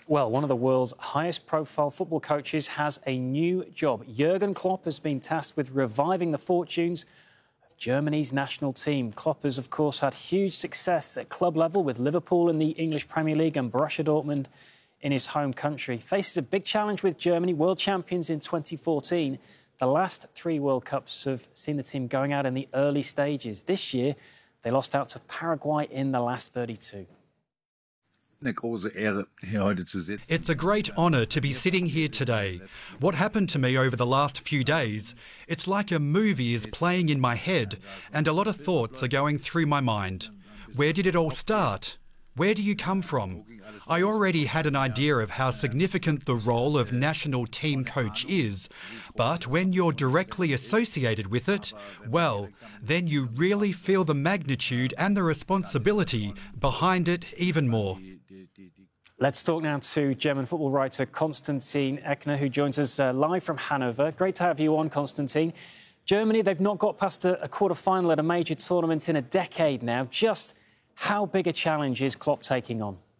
Well, one of the world's highest-profile football coaches has a new job. Jurgen Klopp has been tasked with reviving the fortunes of Germany's national team. Klopp has, of course, had huge success at club level with Liverpool in the English Premier League and Borussia Dortmund in his home country. Faces a big challenge with Germany, world champions in 2014. The last 3 World Cups have seen the team going out in the early stages. This year, they lost out to Paraguay in the last 32. It's a great honour to be sitting here today. What happened to me over the last few days, it's like a movie is playing in my head and a lot of thoughts are going through my mind. Where did it all start? Where do you come from? I already had an idea of how significant the role of national team coach is, but when you're directly associated with it, well, then you really feel the magnitude and the responsibility behind it even more. Let's talk now to German football writer Konstantin Eckner, who joins us live from Hanover. Great to have you on, Konstantin. Germany, they've not got past a quarter-final at a major tournament in a decade now. Just how big a challenge is Klopp taking on?